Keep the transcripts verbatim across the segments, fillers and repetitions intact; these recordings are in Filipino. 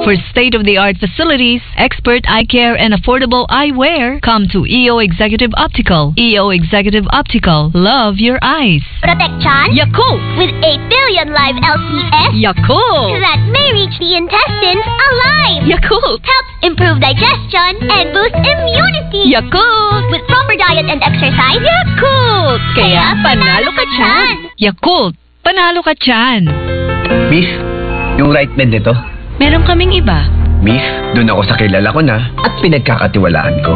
For state-of-the-art facilities, expert eye care, and affordable eyewear, come to E O Executive Optical. E O Executive Optical. Love your eyes. Protection? Yakult. With eight billion live L C S. Yakult. That may reach the intestines alive. Yakult. Helps improve digestion and boost immunity. Yakult. With proper diet and exercise. Yakult. Kaya panalo ka dyan. Yakult. Panalo ka dyan. Miss, yung right med nito. Meron kaming iba. Miss, dun ako sa kilala ko na at pinagkakatiwalaan ko.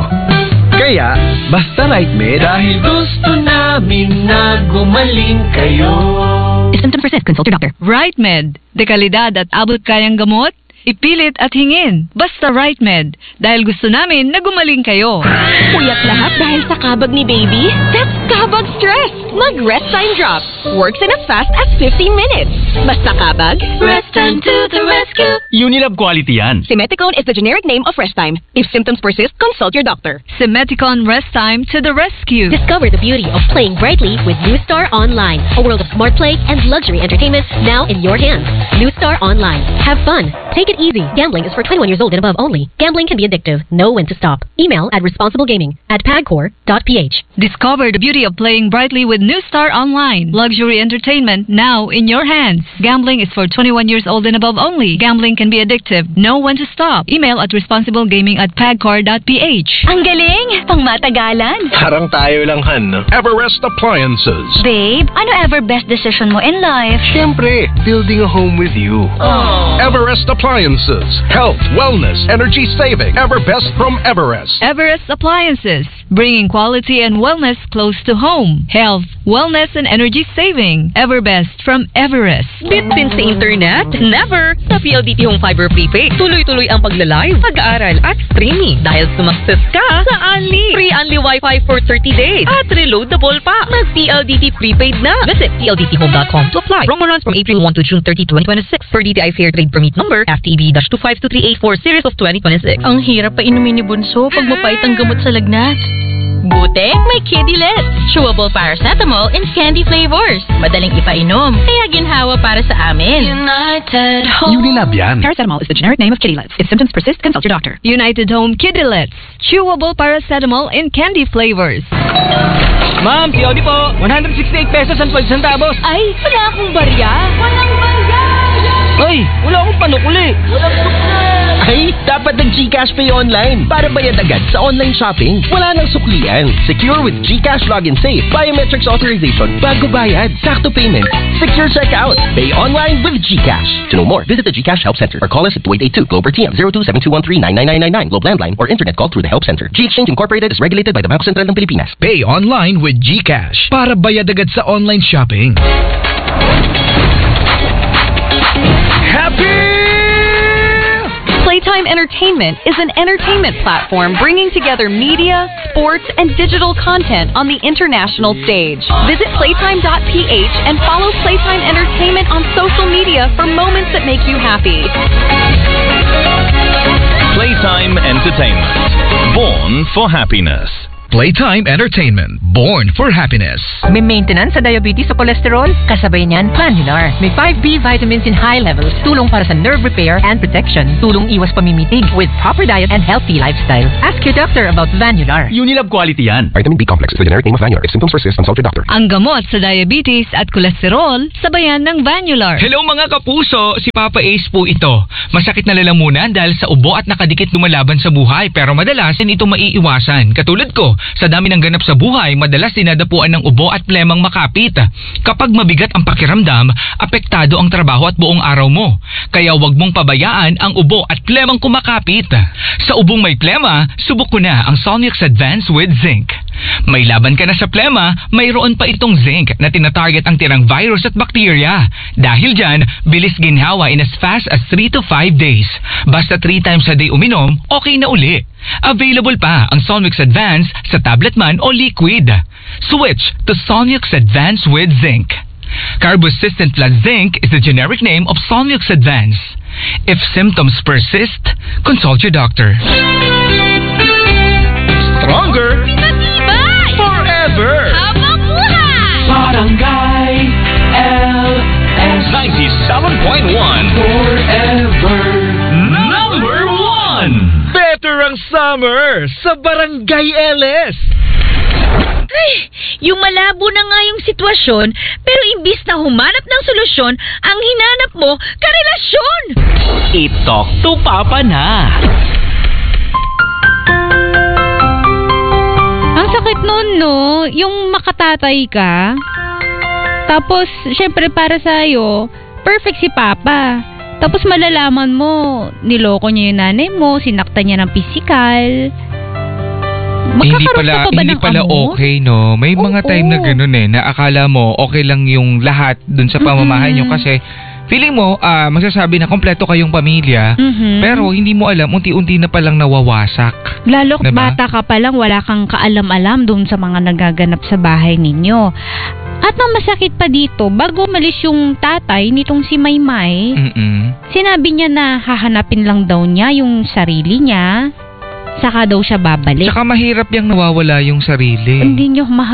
Kaya, basta right med. Dahil gusto namin na gumaling kayo. If symptoms persist, consult your doctor. Right Med. Dekalidad at abot kayang gamot? Ipilit at hingin. Basta Right Med. Dahil gusto namin na gumaling kayo. Puyat lahat dahil sa kabag ni baby? That's kabag stress. Mag Rest Time Drops. Works in as fast as fifteen minutes. Basta kabag, Rest Time to the rescue. Unilab quality yan. Simeticone is the generic name of Rest Time. If symptoms persist, consult your doctor. Simeticone Rest Time to the rescue. Discover the beauty of playing brightly with New Star Online. A world of smart play and luxury entertainment now in your hands. New Star Online. Have fun. Take it easy. Gambling is for twenty-one years old and above only. Gambling can be addictive. Know when to stop. Email at responsiblegaming at pagcor dot p h. Discover the beauty of playing brightly with New Star Online. Luxury entertainment now in your hands. Gambling is for twenty-one years old and above only. Gambling can be addictive. Know when to stop. Email at responsiblegaming at pagcor dot p h. Ang galing! Pang matagalan. Parang tayo lang, Han, no? Everest Appliances. Babe, ano ever best decision mo in life? Siyempre, building a home with you. Aww. Everest Appliances. Health, wellness, energy saving. Everbest from Everest. Everest Appliances. Bringing quality and wellness close to home. Health, wellness, and energy saving. Everbest from Everest. Bitpin sa internet? Never! Sa P L D T Home Fiber Prepaid, tuloy-tuloy ang pagla-live, pag-aaral at streaming dahil sumakses ka sa Unli. Free Unli Wi-Fi for thirty days at reloadable pa. Mag-P L D T Prepaid na. Visit P L D T home dot com to apply. Promo runs from April first to June thirtieth, twenty twenty-six per D T I Fair Trade Permit Number F T B two five two three eight four series of twenty twenty-six. Ang hirap pa inumin ni Bunso pag mapait ang gamot sa lagnat. Buti, may Kidilets. Chewable paracetamol in candy flavors. Madaling ipainom, kaya ginhawa para sa amin. United Home. Unilab yan. Paracetamol is the generic name of Kidilets. If symptoms persist, consult your doctor. United Home Kidilets. Chewable paracetamol in candy flavors. Ma'am, C O D po. one hundred sixty-eight pesos and twelve centavos. Ay, wala akong barya. Walang barya! Ay, wala akong panukuli. Walang sukli! Ay, dapat nag-GCash Pay online para bayad agad sa online shopping. Wala nang suklian. Secure with GCash Login Safe. Biometrics authorization bago bayad. Sakto payment. Secure checkout. Pay online with GCash. To know more, visit the GCash Help Center or call us at two eight eight two Globe or T M zero two seven two one three nine nine nine nine nine Globe Landline or internet call through the Help Center. G-Exchange Incorporated is regulated by the Bangko Sentral ng Pilipinas. Pay online with GCash para bayad agad sa online shopping. Happy! Playtime Entertainment is an entertainment platform bringing together media, sports, and digital content on the international stage. Visit playtime dot p h and follow Playtime Entertainment on social media for moments that make you happy. Playtime Entertainment. Born for happiness. Playtime Entertainment. Born for happiness. May maintenance sa diabetes o cholesterol? Kasabay niyan, Vanular. May five B vitamins in high levels. Tulong para sa nerve repair and protection. Tulong iwas pamimitig with proper diet and healthy lifestyle. Ask your doctor about Vanular. Unilab quality yan. Vitamin B complex is the generic name of Vanular. If symptoms persist, consult your doctor. Ang gamot sa diabetes at kolesterol, sabayan ng Vanular. Hello mga kapuso, si Papa Ace po ito. Masakit na lalamunan dahil sa ubo at nakadikit lumalaban sa buhay pero madalas din ito maiiwasan. Katulad ko, sa dami ng ganap sa buhay, madalas dinadapuan ng ubo at plemang makapit. Kapag mabigat ang pakiramdam, apektado ang trabaho at buong araw mo. Kaya huwag mong pabayaan ang ubo at plemang kumakapit. Sa ubong may plema, subok ko na ang Solmux Advance with Zinc. May laban ka na sa plema, mayroon pa itong zinc na tinatarget ang tirang virus at bakterya. Dahil dyan, bilis ginhawa in as fast as three to five days. Basta three times a day uminom, okay na uli. Available pa ang Solmux Advance sa tablet man o liquid. Switch to Solmux Advance with Zinc. Carboresistant plus Zinc is the generic name of Solmux Advance. If symptoms persist, consult your doctor. Stronger forever. Habang buhay! Barangay L S ninety-seven point one forever. Number summer sa Barangay L S. Ay, yung malabo na nga yung sitwasyon, pero imbis na humanap ng solusyon, ang hinanap mo, karelasyon! I-talk to Papa na. Ang sakit nun, no? Yung makatatay ka. Tapos, syempre para sa'yo, perfect si Papa. Tapos malalaman mo, niloko niya yung nanay mo, sinaktan niya ng pisikal. Hindi pala, pa hindi pala amor? okay, no? May mga Oo. time na ganun eh, na akala mo okay lang yung lahat dun sa pamamahay Mm-mm. nyo kasi feeling mo, ah, magsasabi na kompleto kayong pamilya, Mhm. pero hindi mo alam, unti-unti na palang nawawasak. Lalo Diba? bata ka pa lang, wala kang kaalam-alam doon sa mga nagaganap sa bahay ninyo. At ang masakit pa dito, bago malis yung tatay nitong si Maymay, Mm-mm. sinabi niya na hahanapin lang daw niya yung sarili niya, saka daw siya babalik. Tsaka mahirap yung nawawala yung sarili. Hindi niyo